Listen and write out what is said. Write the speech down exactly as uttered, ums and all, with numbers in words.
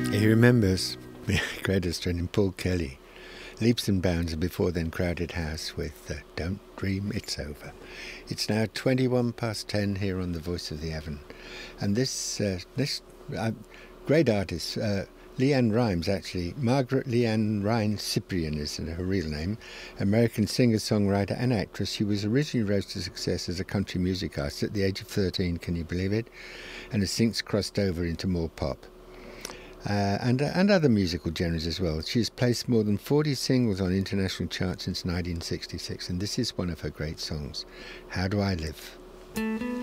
He remembers Greta Australian Paul Kelly, leaps and bounds a before then crowded house with uh, Don't Dream It's Over. It's now twenty-one past ten here on The Voice of the Avon. And this uh, this uh, great artist, uh, Leanne Rimes, actually, Margaret Leanne Ryan Cyprian is her real name, American singer-songwriter and actress. She was originally rose to success as a country music artist at the age of thirteen, can you believe it? And has since crossed over into more pop. Uh, and, uh, and other musical genres as well. She's placed more than forty singles on international charts since nineteen sixty-six, and this is one of her great songs, How Do I Live?